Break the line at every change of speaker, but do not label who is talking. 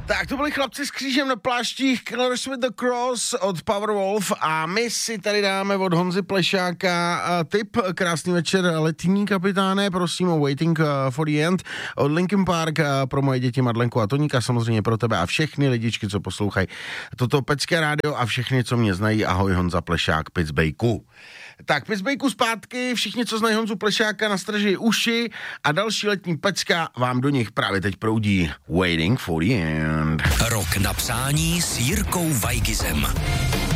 Tak to byli chlapci s křížem na pláštích Killers with the Cross od Powerwolf a my si tady dáme od Honzy Plešáka tip. Krásný večer, letní kapitáne, prosím o Waiting for the End od Linkin Park pro moje děti Madlenku a Toníka, samozřejmě pro tebe a všechny lidičky, co poslouchají toto Pecké rádio a všechny, co mě znají. Ahoj, Honza Plešák, Picbejku. Tak Picbejku zpátky, všichni, co znají Honzu Plešáka, nastraží uši a další letní pecka vám do nich právě teď proudí Waiting for the End.
Rok na přání s Jirkou Weigizem.